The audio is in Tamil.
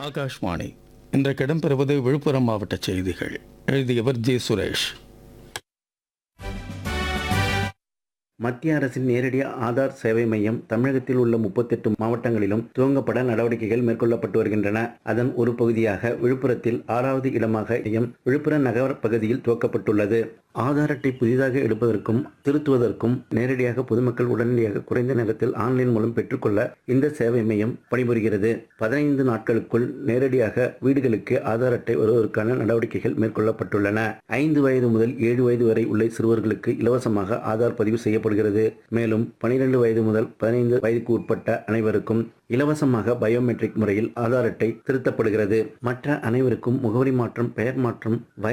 ஆகாஷ்வாணி இன்றைக்கு இடம்பெறுவது விழுப்புரம் மாவட்ட செய்திகள். எழுதியவர் ஜே சுரேஷ். மத்திய அரசின் நேரடி ஆதார் சேவை மையம் தமிழகத்தில் உள்ள 38 மாவட்டங்களிலும் துவங்கப்பட நடவடிக்கைகள் மேற்கொள்ளப்பட்டு வருகின்றன. அதன் ஒரு பகுதியாக விழுப்புரத்தில் 6வது இடமாக விழுப்புரம் நகர பகுதியில் துவக்கப்பட்டுள்ளது. ஆதார் அட்டை புதிதாக எடுப்பதற்கும் திருத்துவதற்கும் நேரடியாக பொதுமக்கள் உடனடியாக குறைந்த நேரத்தில் ஆன்லைன் மூலம் பெற்றுக்கொள்ள இந்த சேவை மையம் பணிபுரிகிறது. 15 நாட்களுக்குள் நேரடியாக வீடுகளுக்கு ஆதார் அட்டை வருவதற்கான நடவடிக்கைகள் மேற்கொள்ளப்பட்டுள்ளன. 5 வயது முதல் 7 வயது வரை உள்ள சிறுவர்களுக்கு இலவசமாக ஆதார் பதிவு செய்யப்படுகிறது. மேலும் 12 வயது முதல் 15 வயதுக்கு உட்பட்ட அனைவருக்கும் இலவசமாக பயோமெட்ரிக் முறையில் ஆதார் அட்டை திருத்தப்படுகிறது. மற்ற அனைவருக்கும் முகவரி மாற்றம், பெயர் மாற்றம்,